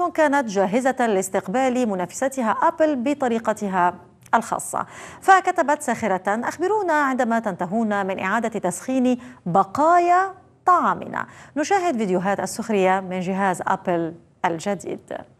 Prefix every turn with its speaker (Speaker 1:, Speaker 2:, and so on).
Speaker 1: سامسونج كانت جاهزة لاستقبال منافستها أبل بطريقتها الخاصة. فكتبت ساخرة: أخبرونا عندما تنتهون من إعادة تسخين بقايا طعامنا. نشاهد فيديوهات السخرية من جهاز أبل الجديد.